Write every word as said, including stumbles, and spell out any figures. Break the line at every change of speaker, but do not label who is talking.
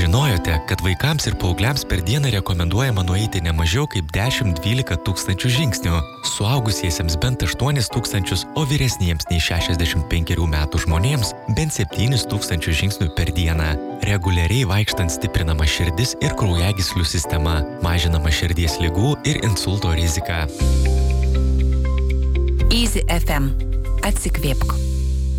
žinojote, kad vaikams ir paaugliams per dieną rekomenduojama nueiti ne mažiau kaip dešimt dvylika tūkstančių žingsnių, suaugusiesiems bent aštuonis tūkstančius, o vyresniems nei šešiasdešimt penkerių metų žmonėms bent septynis tūkstančius žingsnių per dieną. Reguliariai vaikštant stiprinama širdis ir kraujagyslių sistema, mažinama širdies ligų ir insulto rizika.
Easy F M. Atsikvėpk.